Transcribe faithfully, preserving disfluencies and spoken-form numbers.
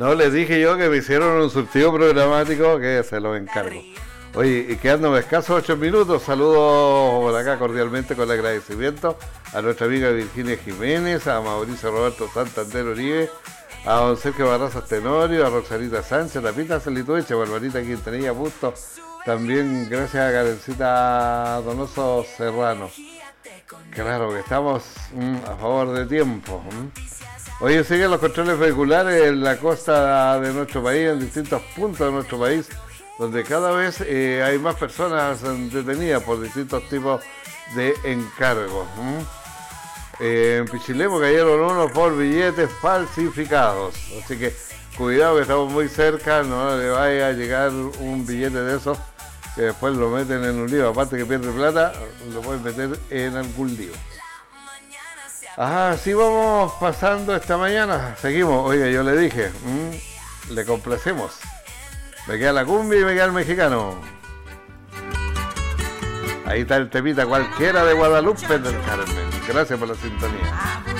No, les dije yo que me hicieron un surtido programático que se los encargo. Oye, y quedándome escasos ocho minutos, saludo por acá cordialmente con el agradecimiento a nuestra amiga Virginia Jiménez, a Mauricio Roberto Santander Uribe, a don Sergio Barrazas Tenorio, a Roxanita Sánchez, a Tapita Celitueche, a Barbarita Quintanilla Busto, también gracias a Karencita Donoso Serrano. Claro que estamos mm, a favor de tiempo. Mm. Hoy siguen los controles vehiculares en la costa de nuestro país, en distintos puntos de nuestro país, donde cada vez eh, hay más personas detenidas por distintos tipos de encargos. ¿Mm? Eh, en Pichilemu cayeron unos por billetes falsificados, así que cuidado que estamos muy cerca, no le vaya a llegar un billete de esos que después lo meten en un lío, aparte que pierde plata, lo pueden meter en algún lío. Ajá, así vamos pasando esta mañana, seguimos, oiga, yo le dije, mmm, le complacemos. Me queda la cumbia y me queda el mexicano. Ahí está el temita cualquiera de Guadalupe del Carmen. Gracias por la sintonía.